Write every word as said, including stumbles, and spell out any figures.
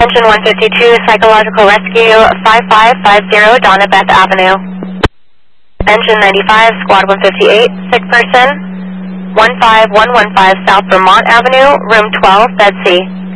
Engine one fifty-two, Psychological Rescue, five five five zero, Donna Beth Avenue. Engine ninety-five, Squad one fifty-eight, sick person, one five one one five South Vermont Avenue, room twelve, bed C.